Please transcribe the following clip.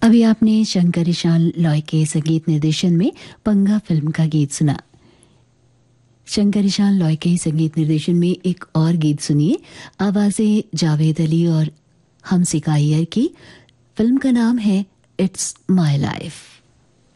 अभी आपने शंकर ईशान लॉय के संगीत निर्देशन में पंगा फिल्म का गीत सुना। शंकर ईशान लॉय के संगीत निर्देशन में एक और गीत सुनिए, आवाजें जावेद अली और हमसिका अय्यर की। फिल्म का नाम है इट्स माय लाइफ।